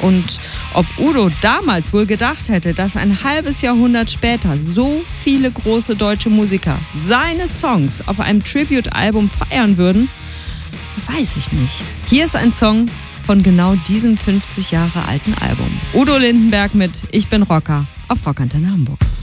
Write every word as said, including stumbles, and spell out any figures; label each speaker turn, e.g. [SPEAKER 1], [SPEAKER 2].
[SPEAKER 1] Und ob Udo damals wohl gedacht hätte, dass ein halbes Jahrhundert später so viele große deutsche Musiker seine Songs auf einem Tribute-Album feiern würden, weiß ich nicht. Hier ist ein Song von genau diesem fünfzig Jahre alten Album. Udo Lindenberg mit Ich bin Rocker auf Rockantenne Hamburg.